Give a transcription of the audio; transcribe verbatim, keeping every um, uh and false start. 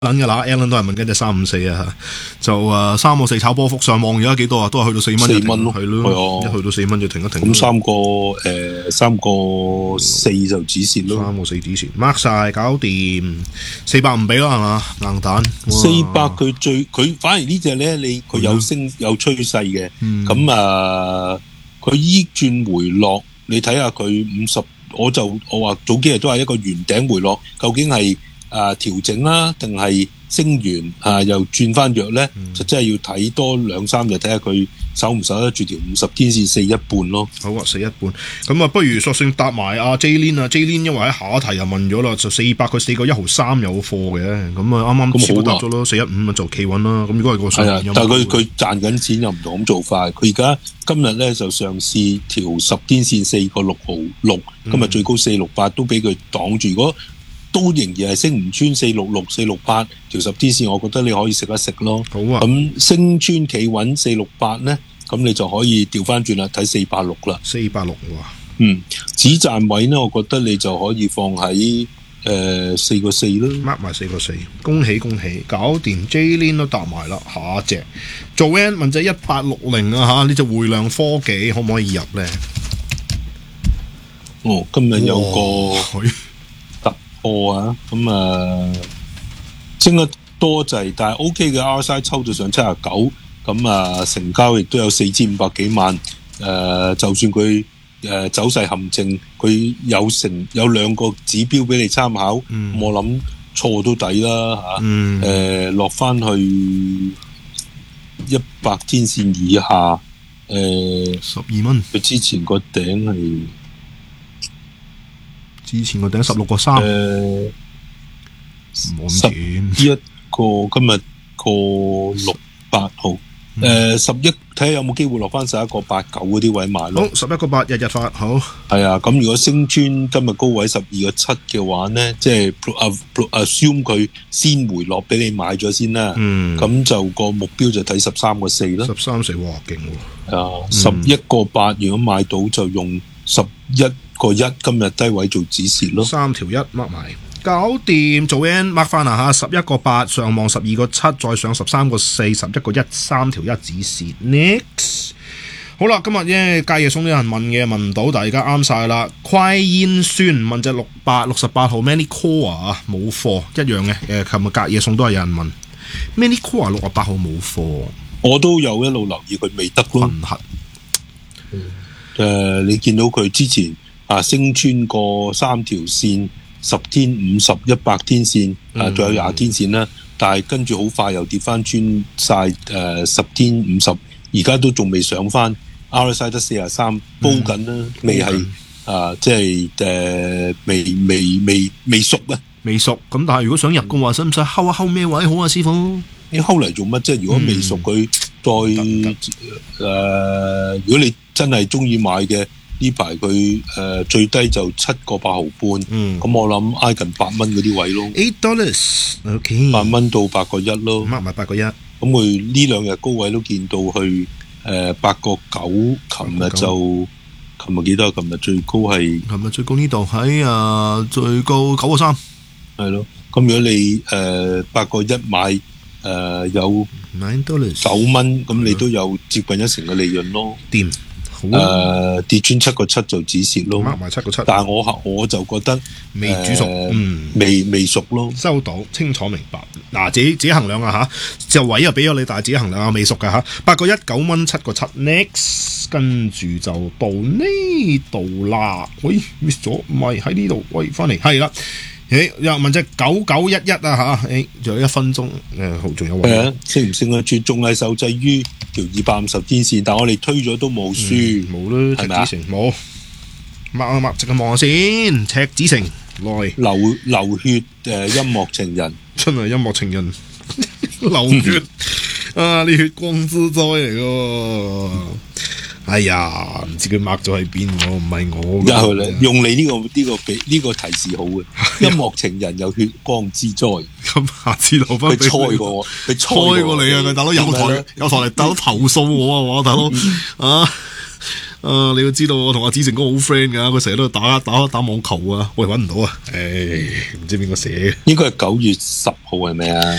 撚嘅啦 ，Alan 都係問緊隻三五四啊，就誒三個四炒波幅上望而家幾多啊？都係去到四蚊， 四蚊咯， 係咯，一去到四蚊就停一停。 咁三個誒三個四就止蝕咯， 三個四止蝕 mark 晒搞掂，四百唔俾啦係嘛硬蛋。 四百佢最佢反而呢隻咧，你佢有升、嗯、有趨勢嘅，咁、嗯、啊佢依轉回落，你睇下佢五十，我就我話早幾日都係一個圓頂回落，究竟係？啊，調整啦，定係升完啊，又轉翻弱咧、嗯，就真係要睇多兩三日，睇下佢守唔守得住條五十天線四一半咯。 好啊，四一半。咁啊，不如索性搭埋阿 J-Lin 啊 ，J-Lin 因為喺下一題又問咗啦，就四百佢四個一毫三有貨嘅，咁啊啱啱超搭咗咯，四一五啊就企穩啦。咁如果係個上係啊，但係佢佢賺緊錢又唔同咁做法。佢而家今日咧就嘗試條十天線四個六毫六，今日最高四六八都俾佢擋住。如果都仍然係升唔穿四六六、四六八條十天線，我覺得你可以食一食咯。 好啊， 咁升穿企穩四六八咧，咁你就可以調翻轉啦，睇四八六啦。 四八六哇， 嗯，止賺位呢，我覺得你就可以放喺誒四個四咯。 mark 埋四個四，恭喜恭喜，搞掂 J-Lin 都搭埋啦。下一隻做 N 問隻一八六零啊嚇，呢隻匯量科技可唔可以入咧？ 哦，今日有個哦啊，咁啊升得多滯，但係 O K 嘅 R S I 抽到上七十九，咁啊成交亦都有四千五百幾萬，誒、呃、就算佢誒、呃、走勢陷阱，佢有成有兩個指標俾你參考，嗯、我諗錯都抵啦嚇，誒、嗯呃、落翻去一百天線以下，誒十二蚊， 佢之前個頂係。 之前個頂十六個三， 誒， 十一個今日個六八號，誒十一睇下有冇機會落翻十一個八九嗰啲位買咯。 好，十一個八日日發好。 係啊，咁如果升穿今日高位十二個七嘅話咧，即係 assume 佢先回落俾你買咗先啦。嗯，咁就個目標就睇十三個四啦。 十三四哇，勁喎！ 啊，十一個八如果買到就用十一個一今日低位做指示咯， 三條一 mark 埋，搞掂做 N mark 翻啦嚇，十一個八上望十二個七，再上十三個四，十一個一三條一指示 next。好啦，今日咧隔夜送啲人問嘅問唔到，但係而家啱晒啦。快煙酸問隻六百六十八號 Manicore 啊，冇貨一樣嘅。誒，琴日隔夜送都係有人問 Manicore 六十八號冇貨， 我都有一路留意佢未得咯。 混合誒、呃，你見到佢之前啊升穿過三條線，十天、五十、一百天線，誒仲有廿天線啦。但係跟住好快又跌翻穿晒誒十天、五十，而家都仲未上翻 R S I 得四十三，煲緊啦，未係啊，即係誒未未未未熟啊， 未熟。咁但係如果想入嘅話，使唔使睺一睺咩位好啊，師傅？ 你睺嚟做乜啫？如果未熟，佢、嗯、再誒、呃，如果你真係中意買嘅。呢排佢誒最低就七個八毫半，咁、嗯、我諗挨近八蚊嗰啲位咯。 eight dollars，OK， 八蚊到八個一咯， 孖埋八個一。咁佢呢兩日高位都見到去誒八個九，琴日就琴日幾多？琴日最高係琴日最高呢度喺啊最高九個三， 係咯。咁如果你誒八個一買誒、呃、有 nine dollars 九蚊，咁你都有接近一成嘅利潤咯。 掂。 誒、呃、跌穿七個七就止蝕咯， mark埋七個七。 但係我我就覺得未煮熟，呃、嗯， 未未熟咯。 收到，清楚明白。嗱、啊，自己自己衡量啊嚇，就位又俾咗你，但係自己衡量啊，未熟㗎嚇。八個一九蚊七個七 ，next 跟住就到呢度啦。喂 miss 咗，唔係喺呢度，喂翻嚟係啦。誒又問隻九九一一啊嚇，誒仲有一分鐘誒，好仲有位。 係啊，升唔升得住？仲係受制於條二百五十天線，但係我哋推咗都冇輸， 冇啦，赤子城冇。抹啊抹，即刻望下先，赤子城來流流血誒，音樂情人真係音樂情人流血啊！你血光之災嚟㗎。哎呀，唔知佢抹咗喺邊，我唔係我。 用你呢、這個呢、這個俾呢、這個提示好嘅，音樂情人有血光之災。 咁下次留翻俾佢。猜過我，佢猜過你啊！佢大佬有台有台嚟大佬投訴我啊！我大佬啊啊！你要知道我同阿子成哥好 friend 噶，佢成日都打打打網球啊，喂，搵唔到啊！唉，唔知邊個寫嘅。 應該係九月十號係咪啊？